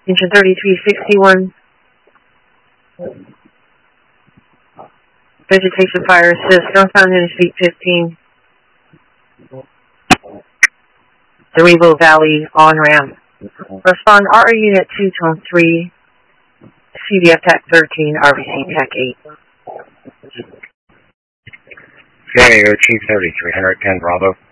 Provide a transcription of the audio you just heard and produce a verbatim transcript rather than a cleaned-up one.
Engine thirty-three sixty-one. Vegetation fire assist, northbound Interstate fifteen. Cerrivo Valley on-ramp. Respond R R Unit two, Tone three. C D F Tech thirteen, R V C Tech eight. San Diego Chief thirty-three hundred ten Bravo.